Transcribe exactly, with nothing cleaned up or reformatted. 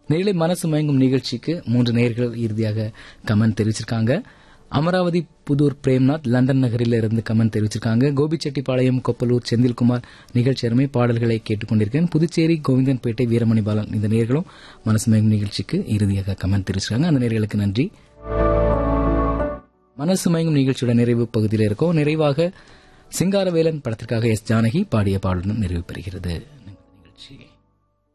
நேரிலே மனசு மயங்கும் நிகழ்ச்சிக்கு மூன்று நேயர்கள் இறுதியாக கமெண்ட் தெரிவிச்சிருக்காங்க. அமராவதி புதூர் பிரேம்நாத் லண்டன் நகரில் இருந்து கமெண்ட் தெரிவிச்சிருக்காங்க. கோபிச்செட்டிப்பாளையம் கொப்பலூர் செந்தில்குமார் நிகழ்ச்சி அருமை பாடல்களை கேட்டுக்கொண்டிருக்கேன். புதுச்சேரி கோவிந்தன்பேட்டை வீரமணி பாலன் இந்த நேயர்களும் மனசு மயங்கும் நிகழ்ச்சிக்கு இறுதியாக கமெண்ட் தெரிவிச்சிருக்காங்க. அந்த நேயர்களுக்கு நன்றி. மனசு மயங்கும் நிகழ்ச்சியோட நிறைவு பகுதியில் இருக்கோம். நிறைவாக சிங்காரவேலன் படத்திற்காக எஸ் ஜானகி பாடிய பாடலுடன் நிறைவு பெறுகிறது நிகழ்ச்சி.